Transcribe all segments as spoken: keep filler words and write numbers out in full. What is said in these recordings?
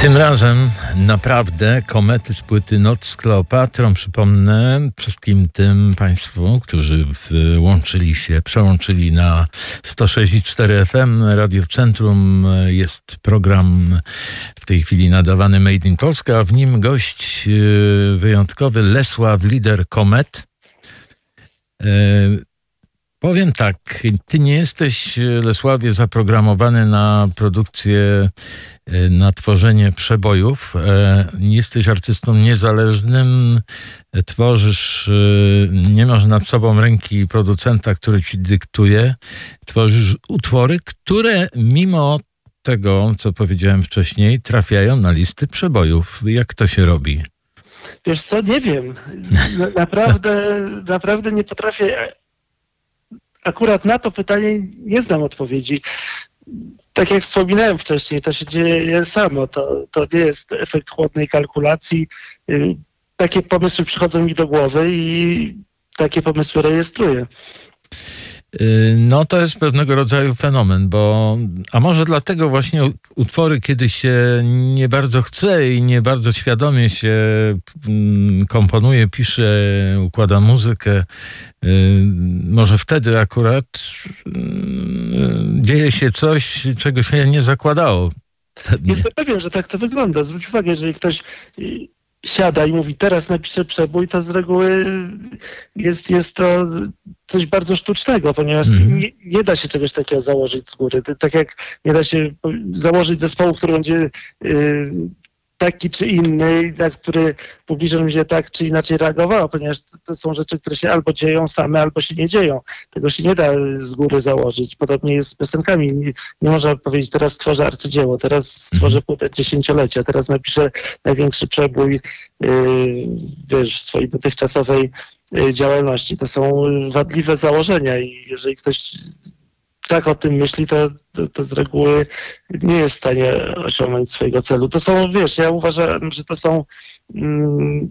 Tym razem naprawdę komety z płyty Noc z Kleopatrą. Przypomnę wszystkim tym Państwu, którzy włączyli się, przełączyli na sto sześć i cztery F M. Radio w Centrum. Jest program w tej chwili nadawany Made in Polska, a w nim gość wyjątkowy Lesław, lider Komet. Powiem tak, ty nie jesteś, Lesławie, zaprogramowany na produkcję, na tworzenie przebojów. Nie jesteś artystą niezależnym, tworzysz, nie masz nad sobą ręki producenta, który ci dyktuje. Tworzysz utwory, które mimo tego, co powiedziałem wcześniej, trafiają na listy przebojów. Jak to się robi? Wiesz co, nie wiem. Naprawdę, naprawdę nie potrafię... Akurat na to pytanie nie znam odpowiedzi. Tak jak wspominałem wcześniej, to się dzieje samo. To, to nie jest efekt chłodnej kalkulacji. Takie pomysły przychodzą mi do głowy i takie pomysły rejestruję. No to jest pewnego rodzaju fenomen, bo a może dlatego właśnie utwory, kiedy się nie bardzo chce i nie bardzo świadomie się komponuje, pisze, układa muzykę, może wtedy akurat dzieje się coś, czego się nie zakładało. Jestem pewien, że tak to wygląda. Zwróć uwagę, jeżeli ktoś siada i mówi, teraz napiszę przebój, to z reguły jest, jest to coś bardzo sztucznego, ponieważ mm. nie, nie da się czegoś takiego założyć z góry. Tak jak nie da się założyć zespołu, który będzie yy, taki czy inny, na który publiczność będzie tak czy inaczej reagowała, ponieważ to, to są rzeczy, które się albo dzieją same, albo się nie dzieją. Tego się nie da z góry założyć. Podobnie jest z piosenkami. Nie, nie można powiedzieć, teraz stworzę arcydzieło, teraz stworzę płytę dziesięciolecia, teraz napiszę największy przebój yy, wiesz, swojej dotychczasowej yy, działalności. To są wadliwe założenia i jeżeli ktoś tak o tym myśli, to, to, to z reguły nie jest w stanie osiągnąć swojego celu. To są, wiesz, ja uważam, że to są mm,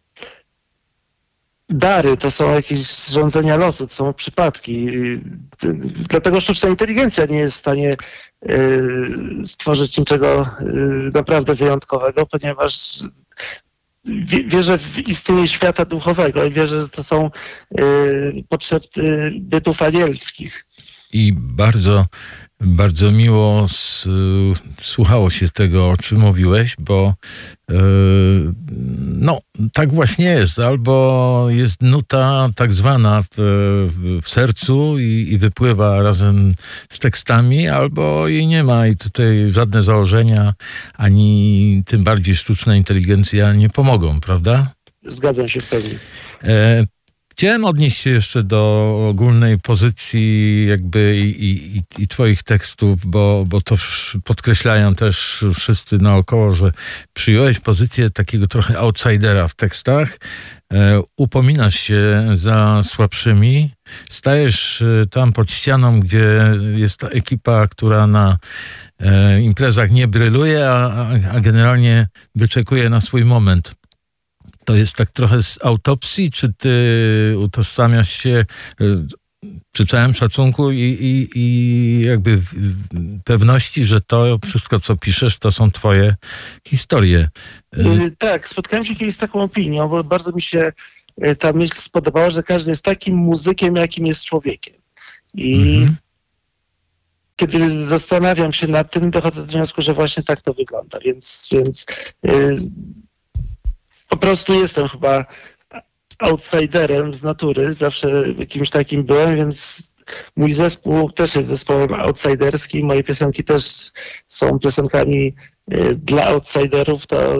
dary, to są jakieś zrządzenia losu, to są przypadki. Dlatego sztuczna inteligencja nie jest w stanie y, stworzyć niczego y, naprawdę wyjątkowego, ponieważ wierzę w istnienie świata duchowego i wierzę, że to są y, potrzeby bytów anielskich. I bardzo, bardzo miło s, słuchało się tego, o czym mówiłeś, bo yy, no, tak właśnie jest. Albo jest nuta tak zwana w, w sercu i, i wypływa razem z tekstami, albo jej nie ma i tutaj żadne założenia, ani tym bardziej sztuczna inteligencja nie pomogą, prawda? Zgadzam się w pełni. E, Chciałem odnieść się jeszcze do ogólnej pozycji jakby i, i, i twoich tekstów, bo, bo to podkreślają też wszyscy naokoło, że przyjąłeś pozycję takiego trochę outsidera w tekstach, e, upominasz się za słabszymi, stajesz tam pod ścianą, gdzie jest ta ekipa, która na e, imprezach nie bryluje, a, a generalnie wyczekuje na swój moment. To jest tak trochę z autopsji, czy ty utożsamiasz się przy całym szacunku i, i, i jakby pewności, że to wszystko, co piszesz, to są twoje historie? Tak, spotkałem się kiedyś z taką opinią, bo bardzo mi się ta myśl spodobała, że każdy jest takim muzykiem, jakim jest człowiekiem. I mhm. kiedy zastanawiam się nad tym, dochodzę do wniosku, że właśnie tak to wygląda. Więc, więc yy, po prostu jestem chyba outsiderem z natury, zawsze jakimś takim byłem, więc mój zespół też jest zespołem outsiderskim, moje piosenki też są piosenkami dla outsiderów. To,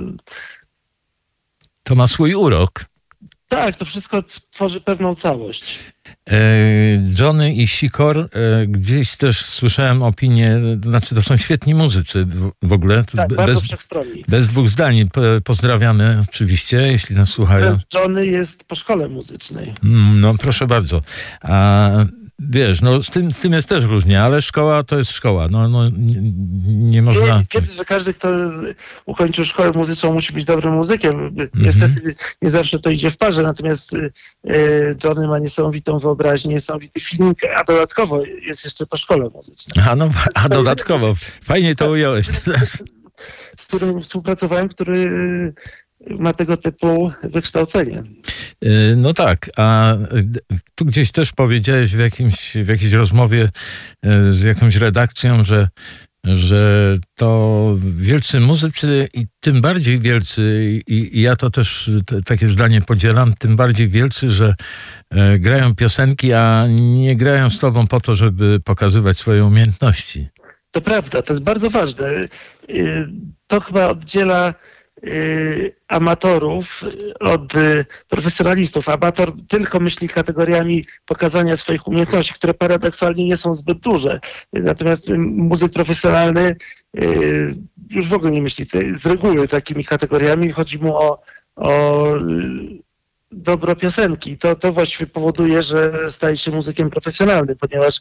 to ma swój urok. Tak, to wszystko tworzy pewną całość. Johnny i Sikor, gdzieś też słyszałem opinię, znaczy to są świetni muzycy w ogóle. Tak, bez, bardzo wszechstronni. Bez dwóch zdań. Pozdrawiamy oczywiście, jeśli nas słuchają. Johnny jest po szkole muzycznej. No proszę bardzo. A wiesz, no z tym, z tym jest też różnie, ale szkoła to jest szkoła. No, no nie, nie można... Nie twierdzę, że każdy, kto ukończył szkołę muzyczną, musi być dobrym muzykiem. Niestety mm-hmm. nie zawsze to idzie w parze, natomiast y, Johnny ma niesamowitą wyobraźnię, niesamowity filmik, a dodatkowo jest jeszcze po szkole muzycznej. A no, a dodatkowo. Fajnie to ująłeś teraz. z którym współpracowałem, który ma tego typu wykształcenie. No tak, a tu gdzieś też powiedziałeś w, jakimś, w jakiejś rozmowie z jakąś redakcją, że, że to wielcy muzycy i tym bardziej wielcy, i, i ja to też te, takie zdanie podzielam, tym bardziej wielcy, że e, grają piosenki, a nie grają z tobą po to, żeby pokazywać swoje umiejętności. To prawda, to jest bardzo ważne. To chyba oddziela amatorów od profesjonalistów. Amator tylko myśli kategoriami pokazania swoich umiejętności, które paradoksalnie nie są zbyt duże. Natomiast muzyk profesjonalny już w ogóle nie myśli z reguły takimi kategoriami. Chodzi mu o, o dobro piosenki. To, to właściwie powoduje, że staje się muzykiem profesjonalnym, ponieważ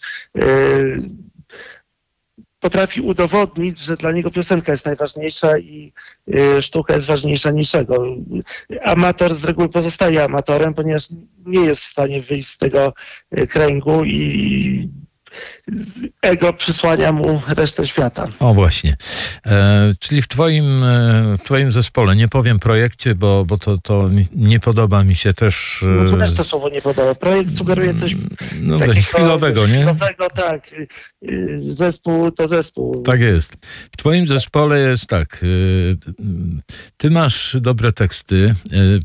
potrafi udowodnić, że dla niego piosenka jest najważniejsza i y, sztuka jest ważniejsza niczego. Amator z reguły pozostaje amatorem, ponieważ nie jest w stanie wyjść z tego y, kręgu i ego przysłania mu resztę świata. O właśnie. E, czyli w twoim, e, w twoim zespole, nie powiem projekcie, bo, bo to, to nie podoba mi się też... E... No to też to słowo nie podoba. Projekt sugeruje coś no, takiego chwilowego, nie? Chwilowego, tak. Zespół to zespół. Tak jest. W twoim zespole jest tak. Ty masz dobre teksty.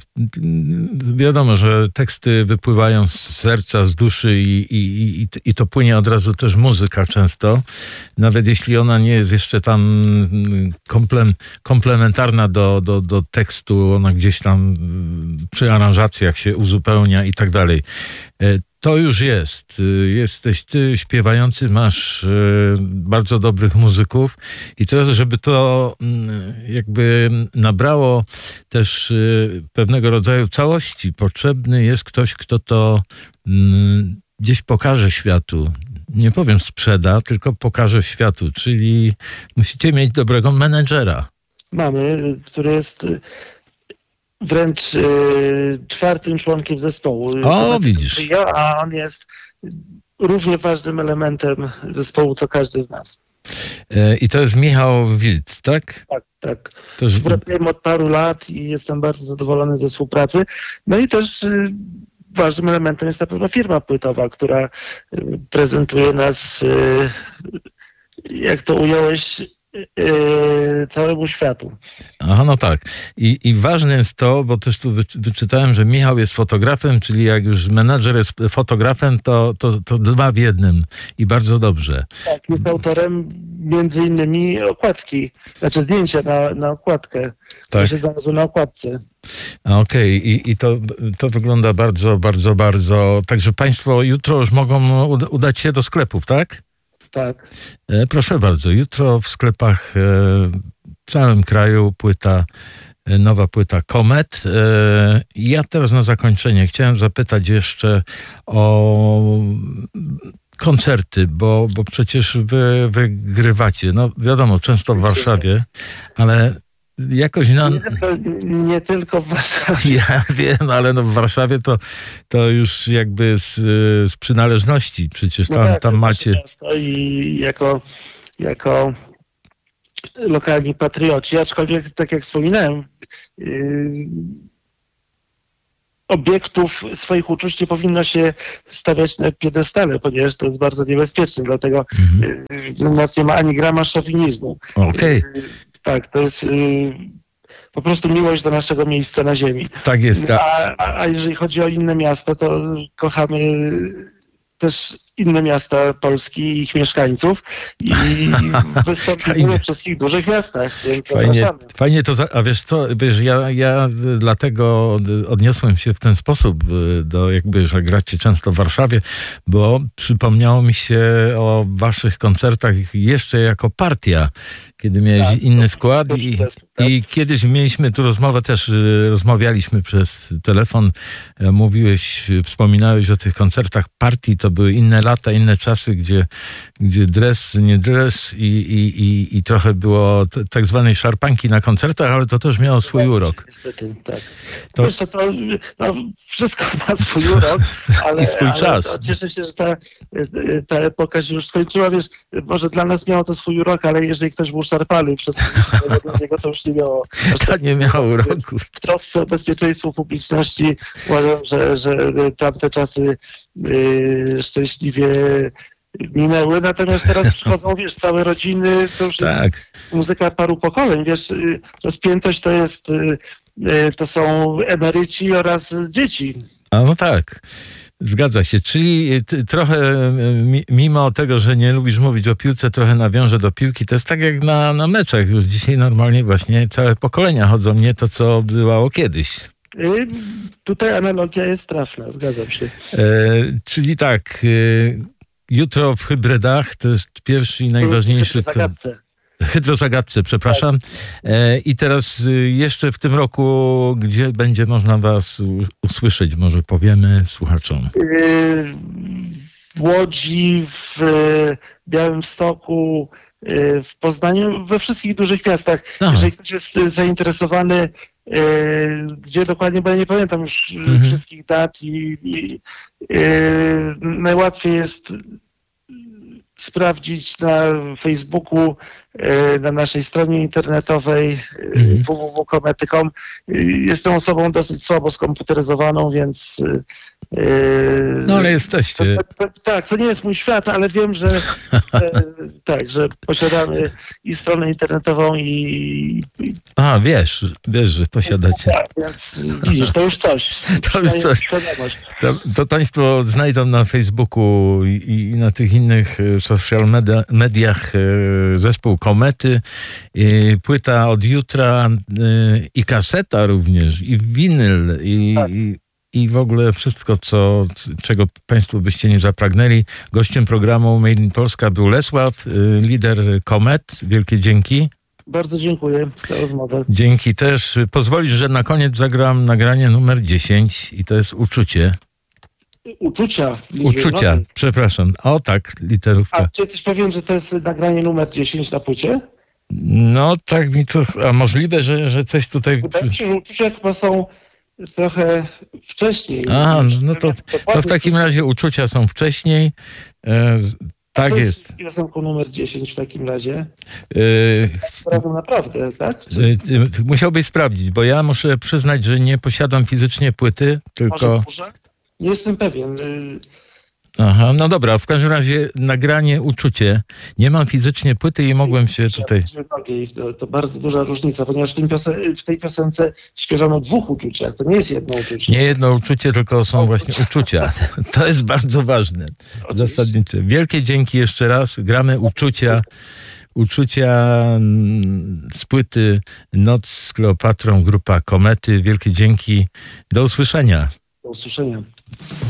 Wiadomo, że teksty wypływają z serca, z duszy i, i, i, i to płynie od razu też muzyka często. Nawet jeśli ona nie jest jeszcze tam komple, komplementarna do, do, do tekstu, ona gdzieś tam przy aranżacjach się uzupełnia i tak dalej. To już jest. Jesteś ty śpiewający, masz bardzo dobrych muzyków i teraz, żeby to jakby nabrało też pewnego rodzaju całości, potrzebny jest ktoś, kto to gdzieś pokaże światu. Nie powiem sprzeda, tylko pokaże światu, czyli musicie mieć dobrego menedżera. Mamy, który jest wręcz y, czwartym członkiem zespołu. O, widzisz. Ja, a on jest równie ważnym elementem zespołu, co każdy z nas. I to jest Michał Wild, tak? Tak, tak. Też... Współpracujemy od paru lat i jestem bardzo zadowolony ze współpracy. No i też y, ważnym elementem jest na pewno firma płytowa, która y, prezentuje nas, y, jak to ująłeś, Yy, całemu światu. Aha, no tak. I, I ważne jest to, bo też tu wyczytałem, że Michał jest fotografem, czyli jak już menadżer jest fotografem, to, to, to dwa w jednym i bardzo dobrze. Tak, jest autorem między innymi okładki, znaczy zdjęcia na, na okładkę, tak, które się znalazło na okładce. Okej, okay. I, i to, to wygląda bardzo, bardzo, bardzo... Także państwo jutro już mogą udać się do sklepów, tak? Tak. Proszę bardzo, jutro w sklepach w całym kraju płyta, nowa płyta Komet. Ja teraz na zakończenie chciałem zapytać jeszcze o koncerty, bo, bo przecież wy wygrywacie. No wiadomo, często w Warszawie, ale jakoś na... Nie tylko, nie tylko w Warszawie. Ja wiem, ale no w Warszawie to, to już jakby z, z przynależności. Przecież tam, no tak, tam macie... Miasto i jako, jako lokalni patrioci, aczkolwiek tak jak wspominałem, yy, obiektów swoich uczuć nie powinno się stawiać na piedestale, ponieważ to jest bardzo niebezpieczne, dlatego mm-hmm. yy, u nas nie ma ani grama szowinizmu. Okej. Okay. Tak, to jest y, po prostu miłość do naszego miejsca na ziemi. Tak jest. Tak. A, a, a jeżeli chodzi o inne miasta, to kochamy też inne miasta Polski i ich mieszkańców i wystąpimy we wszystkich dużych miastach, więc fajnie, fajnie to, za, a wiesz co, wiesz, ja, ja dlatego odniosłem się w ten sposób do jakby, że gracie często w Warszawie, bo przypomniało mi się o waszych koncertach jeszcze jako partia, kiedy miałeś tak, inny skład i, zespół, tak? I kiedyś mieliśmy tu rozmowę, też rozmawialiśmy przez telefon, mówiłeś, wspominałeś o tych koncertach partii, to były inne lata, inne czasy, gdzie, gdzie dres, nie dres i, i, i, i trochę było t- tak zwanej szarpanki na koncertach, ale to też miało swój urok. Niestety, tak. To... Wiesz, to, to no, wszystko ma swój urok, ale, I swój ale czas. To cieszę się, że ta, ta epoka się już skończyła. Wiesz, może dla nas miało to swój urok, ale jeżeli ktoś był szarpany przez dla niego to już nie miało. To nie miało uroku. W trosce o bezpieczeństwo publiczności uważam, że, że tamte czasy yy, szczęśliwie minęły, natomiast teraz przychodzą, wiesz, całe rodziny, to już tak. muzyka paru pokoleń, wiesz, rozpiętość to jest, to są emeryci oraz dzieci. A no tak. Zgadza się, czyli t- trochę mi, mimo tego, że nie lubisz mówić o piłce, trochę nawiążę do piłki. To jest tak jak na, na meczach. Już dzisiaj normalnie właśnie całe pokolenia chodzą, nie to, co bywało kiedyś. Y, tutaj analogia jest trafna, zgadzam się. E, czyli tak, e, jutro w Hybrydach to jest pierwszy i najważniejszy... Zagadce. Hydrozagadce, przepraszam. E, I teraz y, jeszcze w tym roku, gdzie będzie można was u, usłyszeć, może powiemy słuchaczom. Y, w Łodzi, w Białymstoku, y, w Poznaniu, we wszystkich dużych miastach. Aha. Jeżeli ktoś jest zainteresowany, y, gdzie dokładnie, bo ja nie pamiętam już Mhm. wszystkich dat i, i y, najłatwiej jest sprawdzić na Facebooku, na naszej stronie internetowej Mhm. w w w kropka komety kropka com. Jestem osobą dosyć słabo skomputeryzowaną, więc... No ale jesteście. To, to, to, tak, to nie jest mój świat, ale wiem, że, że tak, że posiadamy i stronę internetową i... i A, wiesz, wiesz, że posiadacie. tak, więc widzisz, to już coś. To już coś. To, to państwo znajdą na Facebooku i, i na tych innych social media, mediach zespół Komety, i płyta od jutra i kaseta również, i winyl, i, Tak. i, i w ogóle wszystko, co, czego państwo byście nie zapragnęli. Gościem programu Made in Polska był Lesław, lider Komet. Wielkie dzięki. Bardzo dziękuję za rozmowę. Dzięki też. Pozwolisz, że na koniec zagram nagranie numer dziesięć i to jest Uczucie. Uczucia. Uczucia, No. przepraszam. O tak, literówka. A czy jesteś pewien, że to jest nagranie numer dziesięć na płycie? No tak mi to... A możliwe, że, że coś tutaj... Wydaje mi się, że uczucia chyba są trochę wcześniej. A, no to, to w takim razie Uczucia są wcześniej. E, tak co jest. jest piosenką numer dziesięć w takim razie? E, Prawda, naprawdę, tak? Czy e, e, musiałbyś sprawdzić, bo ja muszę przyznać, że nie posiadam fizycznie płyty, tylko... może burza? Nie jestem pewien. Y, Aha, no dobra, w każdym razie nagranie Uczucie. Nie mam fizycznie płyty i mogłem się tutaj... To, to bardzo duża różnica, ponieważ w, tym piosen- w tej piosence śpiewamy o dwóch uczuciach. To nie jest jedno uczucie. Nie jedno uczucie, tylko są właśnie uczucia. To jest bardzo ważne, zasadnicze. Wielkie dzięki jeszcze raz. Gramy Uczucia. Uczucia z płyty Noc z Kleopatrą, grupa Komety. Wielkie dzięki. Do usłyszenia. Do usłyszenia.